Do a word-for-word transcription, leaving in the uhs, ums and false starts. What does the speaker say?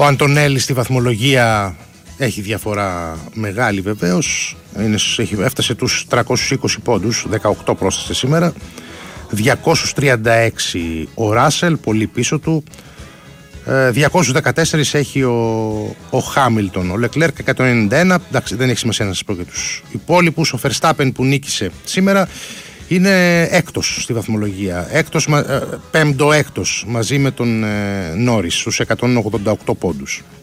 Ο Αντωνέλης στη βαθμολογία έχει διαφορά μεγάλη βεβαίως. Είναι, έχει, έφτασε τους τριακόσιους είκοσι πόντους, δεκαοκτώ πρόσθεσε σήμερα. διακόσιους τριάντα έξι ο Ράσελ, πολύ πίσω του. διακόσιους δεκατέσσερα έχει ο, ο Χάμιλτον. Ο Λεκλέρκ εκατόν ενενήντα ένα. Εντάξει, δεν έχει σημασία να σας πω και τους υπόλοιπους. Ο Verstappen που νίκησε σήμερα είναι έκτος στη βαθμολογία. Έκτος, πέμπτο έκτος μαζί με τον ε, Νόρις στους εκατόν ογδόντα οκτώ πόντους.